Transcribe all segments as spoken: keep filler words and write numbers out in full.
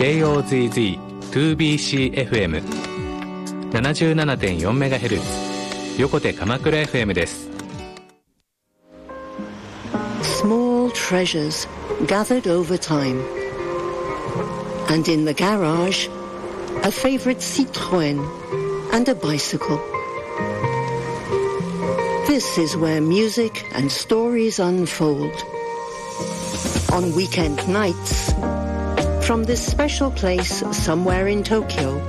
ジェイオーゼットゼットツービーシーエフエムななじゅうななてんよんメガヘルツ 横手鎌倉 エフエム です。 Small treasures gathered over time, and in the garage a favorite Citroën and a bicycle. This is where music and stories unfold. On weekend nights, from this special place somewhere in Tokyo,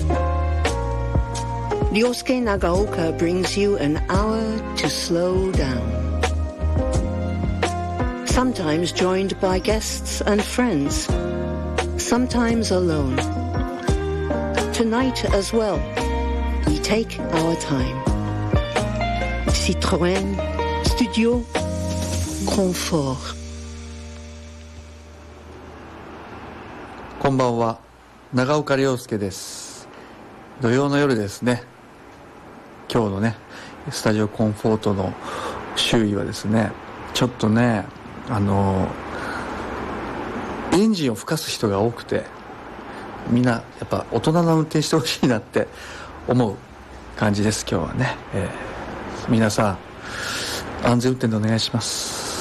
Ryosuke Nagaoka brings you an hour to slow down. Sometimes joined by guests and friends, sometimes alone. Tonight as well, we take our time. Citroën Studio Confort。 こんばんは、長岡亮介です。土曜の夜ですね。今日のねスタジオコンフォートの周囲はですね、ちょっとねあのエンジンを吹かす人が多くて、みんなやっぱ大人の運転してほしいなって思う感じです。今日はね、えー、皆さん安全運転でお願いします。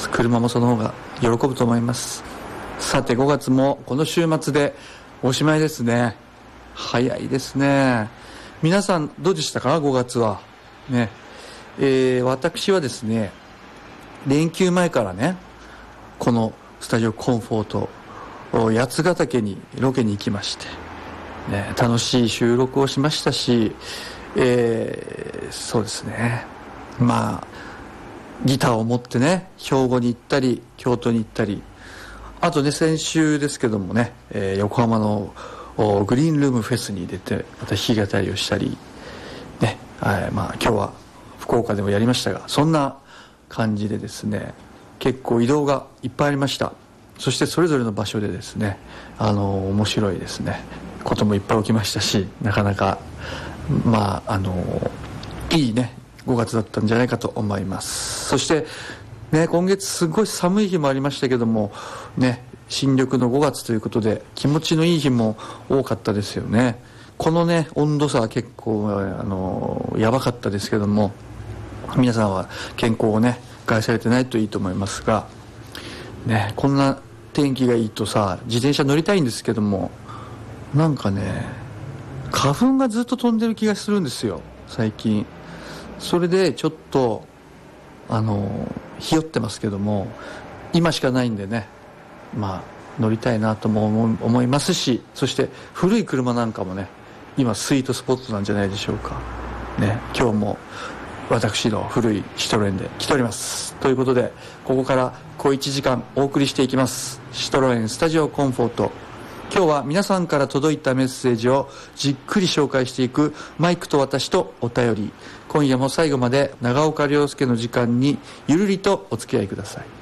車もその方が喜ぶと思います。さてごがつもこの週末でおしまいですね。早いですね。皆さんどうでしたか、ごがつはね。えー、私はですね連休前からねこのスタジオコンフォート八ヶ岳にロケに行きまして、ね、楽しい収録をしましたし、えー、そうですね、まあギターを持ってね兵庫に行ったり京都に行ったり、あとね先週ですけどもね、えー、横浜のグリーンルームフェスに出てまた弾き語りをしたりね、はい、まあ今日は福岡でもやりましたが、そんな感じでですね結構移動がいっぱいありました。そしてそれぞれの場所でですねあの面白いですねこともいっぱい起きましたし、なかなかまああのいいねごがつだったんじゃないかと思います。そしてね今月すごい寒い日もありましたけどもね、新緑のごがつということで気持ちのいい日も多かったですよね。このね温度差は結構あのやばかったですけども、皆さんは健康をね害されてないといいと思いますがね、こんな天気がいいとさ自転車乗りたいんですけども、なんかね花粉がずっと飛んでる気がするんですよ最近。それでちょっとあのひよってますけども、今しかないんでねまあ乗りたいなとも思いますし、そして古い車なんかもね今スイートスポットなんじゃないでしょうかね。今日も私の古いシトロエンで来ております。ということでここから小いちじかんお送りしていきます。シトロエンスタジオコンフォート。今日は皆さんから届いたメッセージをじっくり紹介していくマイクと私とお便り。今夜も最後まで長岡亮介の時間にゆるりとお付き合いください。